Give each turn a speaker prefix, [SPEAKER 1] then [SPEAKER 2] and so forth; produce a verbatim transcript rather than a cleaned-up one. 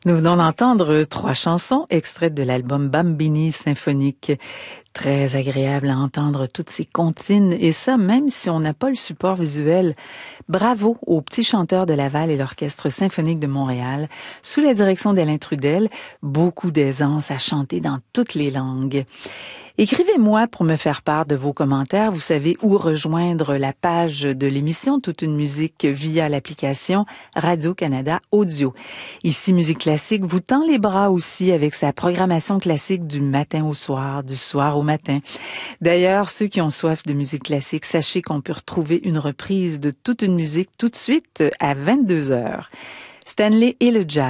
[SPEAKER 1] Nous venons d'entendre trois chansons extraites de l'album Bambini symphonique. Très agréable à entendre toutes ces comptines, et ça même si on n'a pas le support visuel. Bravo aux petits chanteurs de Laval et l'Orchestre symphonique de Montréal, sous la direction d'Alain Trudel, beaucoup d'aisance à chanter dans toutes les langues. Écrivez-moi pour me faire part de vos commentaires. Vous savez où rejoindre la page de l'émission Toute une musique via l'application Radio-Canada Audio. Ici, Musique Classique vous tend les bras aussi avec sa programmation classique du matin au soir, du soir au matin. D'ailleurs, ceux qui ont soif de musique classique, sachez qu'on peut retrouver une reprise de Toute une musique tout de suite à vingt-deux heures. Stanley et le jazz.